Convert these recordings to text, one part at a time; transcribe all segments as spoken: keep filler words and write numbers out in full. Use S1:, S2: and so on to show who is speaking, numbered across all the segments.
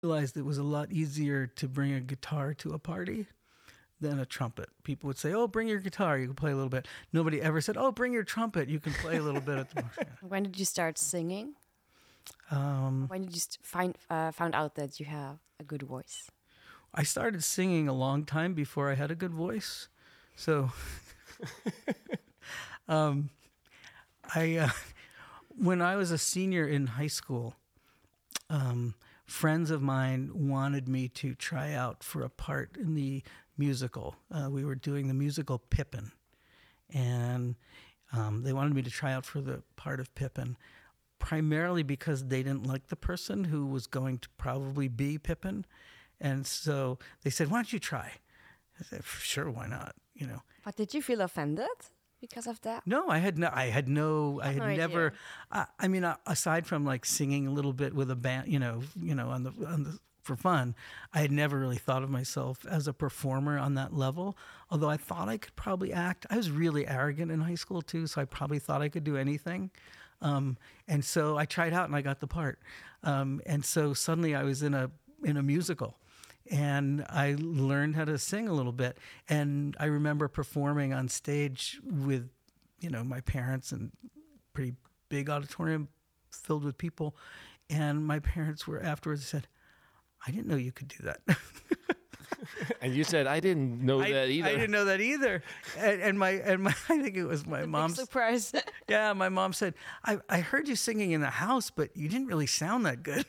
S1: realized it was a lot easier to bring a guitar to a party than a trumpet. People would say, "Oh, bring your guitar, you can play a little bit." Nobody ever said, "Oh, bring your trumpet, you can play a little bit." At the
S2: When did you start singing?
S1: Um,
S2: when did you st- find uh, found out that you have a good voice?
S1: I started singing a long time before I had a good voice. So, um, I uh, when I was a senior in high school, um, friends of mine wanted me to try out for a part in the musical. Uh, we were doing the musical Pippin, and um, they wanted me to try out for the part of Pippin, primarily because they didn't like the person who was going to probably be Pippin. And so they said, "Why don't you try?" I said, "Sure, why not?" You know.
S2: But did you feel offended because of that?
S1: No, I had no. I had no. I had
S2: No
S1: never.
S2: idea.
S1: I, I mean, uh, aside from like singing a little bit with a band, you know, you know, on the on the for fun, I had never really thought of myself as a performer on that level. Although I thought I could probably act. I was really arrogant in high school too, so I probably thought I could do anything. Um, and so I tried out and I got the part. Um, and so suddenly I was in a in a musical. And I learned how to sing a little bit. And I remember performing on stage with, you know, my parents and pretty big auditorium filled with people. And my parents were afterwards said, "I didn't know you could do that."
S3: And you said, "I didn't know
S1: I,
S3: that either."
S1: I didn't know that either. And, and my and my I think it was my mom's
S2: Surprise.
S1: Yeah, my mom said, I, I heard you singing in the house, but you didn't really sound that good."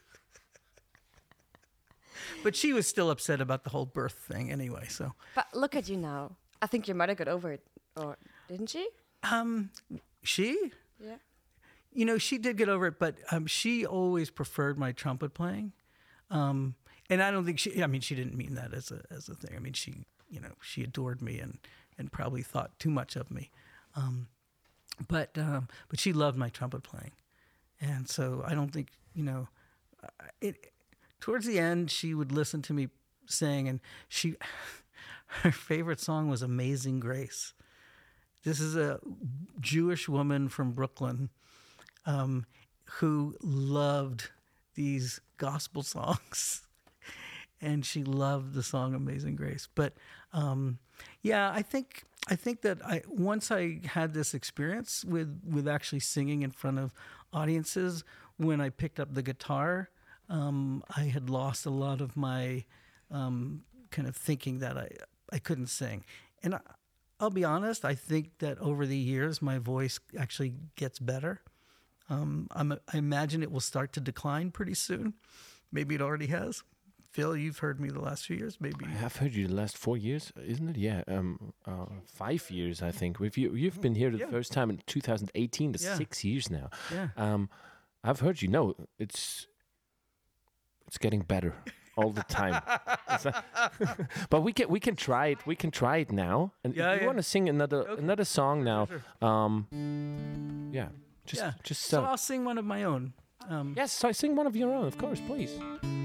S1: But she was still upset about the whole birth thing anyway, so.
S2: But look at you now. I think your mother got over it, or didn't she?
S1: Um, she?
S2: Yeah.
S1: You know, she did get over it, but um, she always preferred my trumpet playing. Um, and I don't think she, I mean, she didn't mean that as a as a thing. I mean, she, you know, she adored me and, and probably thought too much of me. Um, but um, but she loved my trumpet playing. And so I don't think, you know, it... Towards the end, she would listen to me sing, and she, her favorite song was "Amazing Grace." This is a Jewish woman from Brooklyn um, who loved these gospel songs, and she loved the song "Amazing Grace." But um, yeah, I think I think that I once I had this experience with with actually singing in front of audiences, when I picked up the guitar. Um, I had lost a lot of my um, kind of thinking that I I couldn't sing. And I, I'll be honest, I think that over the years, my voice actually gets better. Um, I'm, I imagine it will start to decline pretty soon. Maybe it already has. Phil, you've heard me the last few years, maybe.
S3: I have heard you the last four years, isn't it? Yeah, um, uh, five years, I think. With you, you've been here the
S1: Yeah.
S3: first time in two thousand eighteen, the
S1: Yeah.
S3: six years now.
S1: Yeah.
S3: Um, I've heard you. No, it's... It's getting better all the time. But we can we can try it. We can try it now. And
S1: Yeah,
S3: if you
S1: yeah.
S3: want to sing another
S1: Okay.
S3: another song now,
S1: Sure.
S3: um, yeah, just
S1: Yeah.
S3: just
S1: So
S3: uh,
S1: I'll sing one of my own. Um,
S3: yes. So sing one of your own, of course, please.